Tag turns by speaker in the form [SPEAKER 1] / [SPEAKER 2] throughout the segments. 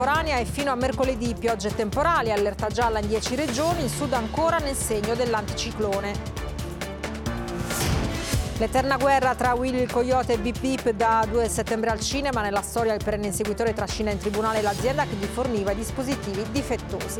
[SPEAKER 1] E fino a mercoledì piogge temporali, allerta gialla in 10 regioni, il sud ancora nel segno dell'anticiclone. L'eterna guerra tra Willy il Coyote e Bip Bip da 2 settembre al cinema. Nella storia il perenne inseguitore trascina in tribunale l'azienda che gli forniva i dispositivi difettosi.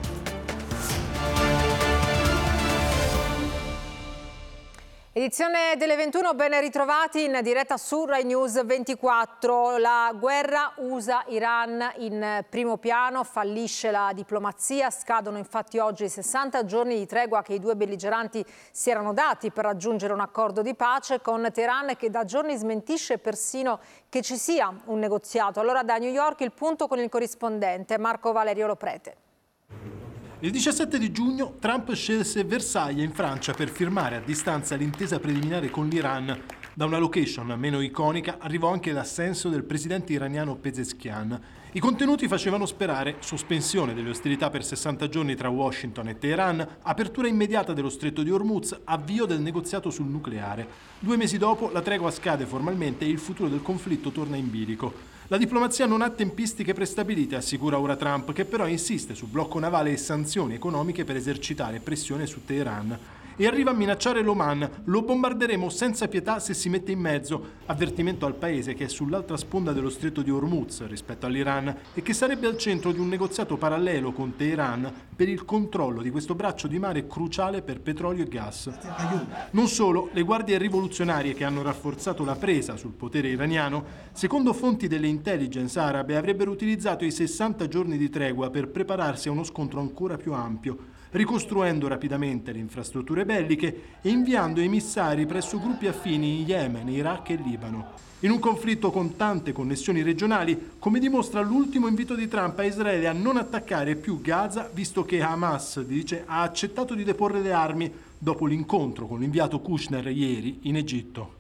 [SPEAKER 1] Edizione delle 21, ben ritrovati in diretta su Rai News 24. La guerra USA-Iran in primo piano, fallisce la diplomazia, scadono infatti oggi i 60 giorni di tregua che i due belligeranti si erano dati per raggiungere un accordo di pace, con Teheran che da giorni smentisce persino che ci sia un negoziato. Allora da New York il punto con il corrispondente Marco Valerio Loprete.
[SPEAKER 2] Il 17 di giugno Trump scelse Versailles in Francia per firmare a distanza l'intesa preliminare con l'Iran. Da una location meno iconica arrivò anche l'assenso del presidente iraniano Pezeshkian. I contenuti facevano sperare sospensione delle ostilità per 60 giorni tra Washington e Teheran, apertura immediata dello stretto di Hormuz, avvio del negoziato sul nucleare. 2 mesi dopo la tregua scade formalmente e il futuro del conflitto torna in bilico. La diplomazia non ha tempistiche prestabilite, assicura ora Trump, che però insiste su blocco navale e sanzioni economiche per esercitare pressione su Teheran. E arriva a minacciare l'Oman: lo bombarderemo senza pietà se si mette in mezzo. Avvertimento al paese che è sull'altra sponda dello stretto di Hormuz rispetto all'Iran e che sarebbe al centro di un negoziato parallelo con Teheran per il controllo di questo braccio di mare cruciale per petrolio e gas. Non solo, le guardie rivoluzionarie che hanno rafforzato la presa sul potere iraniano, secondo fonti delle intelligence arabe, avrebbero utilizzato i 60 giorni di tregua per prepararsi a uno scontro ancora più ampio, ricostruendo rapidamente le infrastrutture belliche e inviando emissari presso gruppi affini in Yemen, Iraq e Libano. In un conflitto con tante connessioni regionali, come dimostra l'ultimo invito di Trump a Israele a non attaccare più Gaza, visto che Hamas, dice, ha accettato di deporre le armi dopo l'incontro con l'inviato Kushner ieri in Egitto.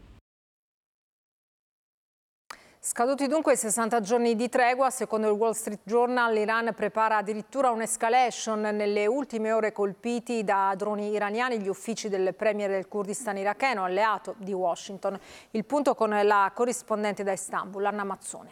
[SPEAKER 1] Scaduti dunque i 60 giorni di tregua, secondo il Wall Street Journal l'Iran prepara addirittura un'escalation. Nelle ultime ore colpiti da droni iraniani gli uffici del premier del Kurdistan iracheno, alleato di Washington. Il punto con la corrispondente da Istanbul, Anna Mazzone.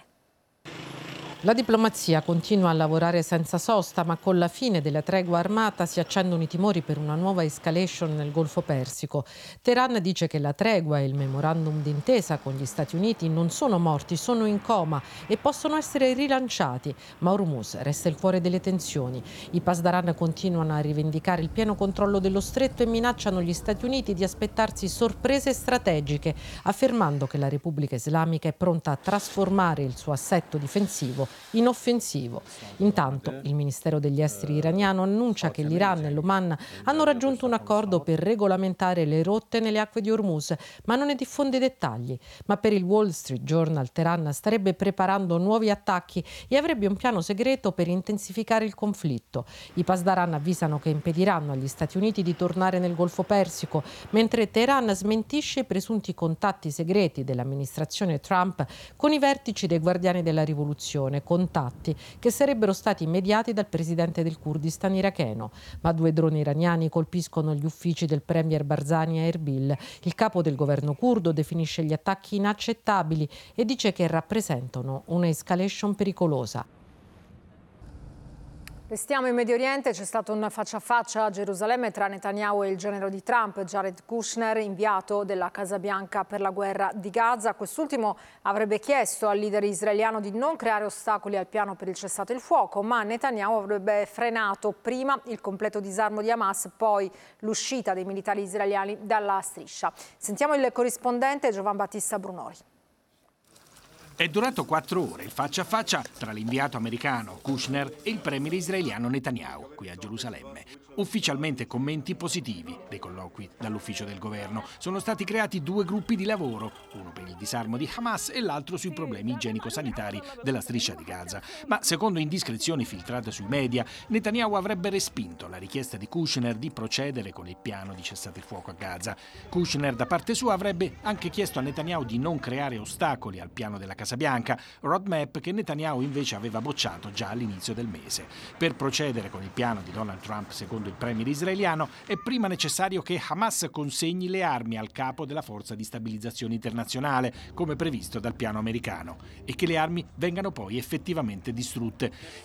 [SPEAKER 3] La diplomazia continua a lavorare senza sosta, ma con la fine della tregua armata si accendono i timori per una nuova escalation nel Golfo Persico. Teheran dice che la tregua e il memorandum d'intesa con gli Stati Uniti non sono morti, sono in coma e possono essere rilanciati, ma Hormuz resta il cuore delle tensioni. I Pasdaran continuano a rivendicare il pieno controllo dello stretto e minacciano gli Stati Uniti di aspettarsi sorprese strategiche, affermando che la Repubblica Islamica è pronta a trasformare il suo assetto difensivo in offensivo. Intanto il Ministero degli Esteri iraniano annuncia che l'Iran e l'Oman hanno raggiunto un accordo per regolamentare le rotte nelle acque di Hormuz, ma non ne diffonde i dettagli. Ma per il Wall Street Journal Teheran starebbe preparando nuovi attacchi e avrebbe un piano segreto per intensificare il conflitto. I Pasdaran avvisano che impediranno agli Stati Uniti di tornare nel Golfo Persico, mentre Teheran smentisce i presunti contatti segreti dell'amministrazione Trump con i vertici dei Guardiani della Rivoluzione, contatti che sarebbero stati mediati dal presidente del Kurdistan iracheno. Ma 2 droni iraniani colpiscono gli uffici del premier Barzani a Erbil. Il capo del governo curdo definisce gli attacchi inaccettabili e dice che rappresentano una escalation pericolosa.
[SPEAKER 1] Restiamo in Medio Oriente, c'è stato un faccia a faccia a Gerusalemme tra Netanyahu e il genero di Trump, Jared Kushner, inviato della Casa Bianca per la guerra di Gaza. Quest'ultimo avrebbe chiesto al leader israeliano di non creare ostacoli al piano per il cessate il fuoco, ma Netanyahu avrebbe frenato prima il completo disarmo di Hamas, poi l'uscita dei militari israeliani dalla striscia. Sentiamo il corrispondente Giovan Battista Brunori.
[SPEAKER 4] È durato 4 ore il faccia a faccia tra l'inviato americano Kushner e il premier israeliano Netanyahu qui a Gerusalemme. Ufficialmente commenti positivi dei colloqui dall'ufficio del governo. Sono stati creati 2 gruppi di lavoro, uno per il disarmo di Hamas e l'altro sui problemi igienico-sanitari della striscia di Gaza. Ma secondo indiscrezioni filtrate sui media, Netanyahu avrebbe respinto la richiesta di Kushner di procedere con il piano di cessate il fuoco a Gaza. Kushner da parte sua avrebbe anche chiesto a Netanyahu di non creare ostacoli al piano della Casa Bianca, roadmap che Netanyahu invece aveva bocciato già all'inizio del mese. Per procedere con il piano di Donald Trump, secondo secondo il premier israeliano, è prima necessario che Hamas consegni le armi al capo della forza di stabilizzazione internazionale, come previsto dal piano americano, e che le armi vengano poi effettivamente distrutte.